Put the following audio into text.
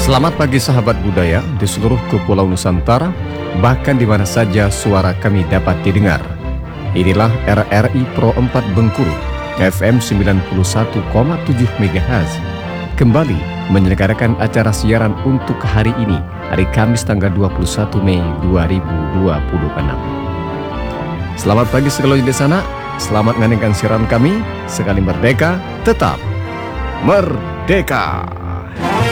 Selamat pagi sahabat budaya di seluruh Kepulauan Nusantara, bahkan di mana saja suara kami dapat didengar. Inilah RRI Pro 4 Bengkulu, FM 91,7 MHz. Kembali menyelenggarakan acara siaran untuk hari ini, hari Kamis tanggal 21 Mei 2026. Selamat pagi sekali di sana, selamat mendengarkan siaran kami. Sekali merdeka, tetap merdeka.